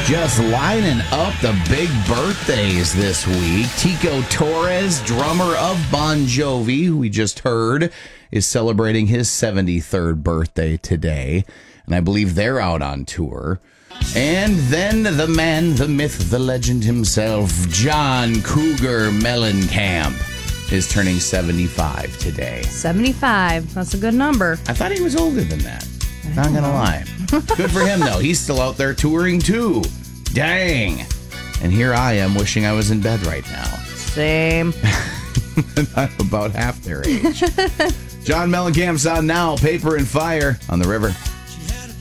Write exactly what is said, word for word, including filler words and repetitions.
Just lining up the big birthdays this week. Tico Torres, drummer of Bon Jovi, who we just heard, is celebrating his seventy-third birthday today. And I believe they're out on tour. And then the man, the myth, the legend himself, John Cougar Mellencamp, is turning seventy-five today. seventy-five. That's a good number. I thought he was older than that. Not going to lie. Good for him, though. He's still out there touring, too. Dang. And here I am wishing I was in bed right now. Same. I'm about half their age. John Mellencamp's on now. Paper and Fire on the River.